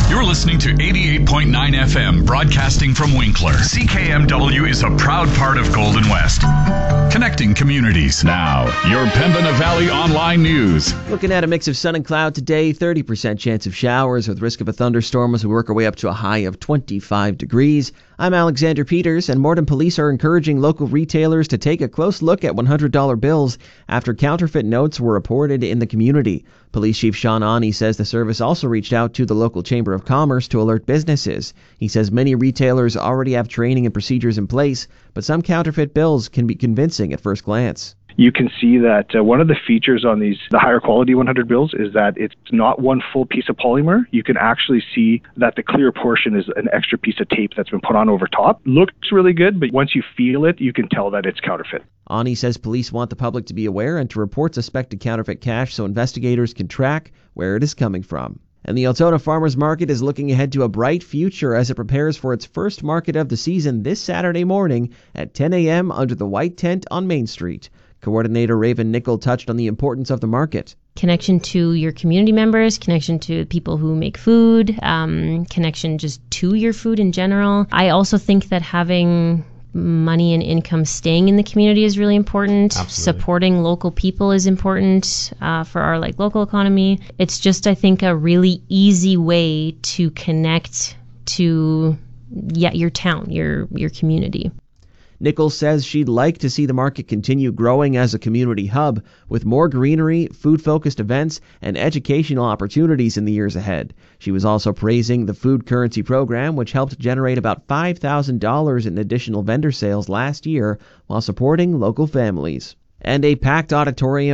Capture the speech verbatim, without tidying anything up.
You're listening to eighty-eight point nine F M, broadcasting from Winkler. C K M W is a proud part of Golden West, connecting communities. Now, your Pembina Valley Online News. Looking at a mix of sun and cloud today, thirty percent chance of showers with risk of a thunderstorm as we work our way up to a high of twenty-five degrees. I'm Alexander Peters, and Morden Police are encouraging local retailers to take a close look at one hundred dollar bills after counterfeit notes were reported in the community. Police Chief Sean Ani says the service also reached out to the local Chamber of Commerce to alert businesses. He says many retailers already have training and procedures in place, but some counterfeit bills can be convincing at first glance. You can see that uh, one of the features on these, the higher quality one hundred bills, is that it's not one full piece of polymer. You can actually see that the clear portion is an extra piece of tape that's been put on over top. Looks really good, but once you feel it, you can tell that it's counterfeit. Ani says police want the public to be aware and to report suspected counterfeit cash so investigators can track where it is coming from. And the Altona Farmers Market is looking ahead to a bright future as it prepares for its first market of the season this Saturday morning at ten a.m. under the white tent on Main Street. Coordinator Raven Nickel touched on the importance of the market. Connection to your community members, connection to people who make food, um, connection just to your food in general. I also think that having money and income staying in the community is really important. Absolutely. Supporting local people is important uh, for our like local economy. It's just, I think, a really easy way to connect to yeah your town, your your community. Nichols says she'd like to see the market continue growing as a community hub with more greenery, food-focused events, and educational opportunities in the years ahead. She was also praising the food currency program, which helped generate about five thousand dollars in additional vendor sales last year while supporting local families. And a packed auditorium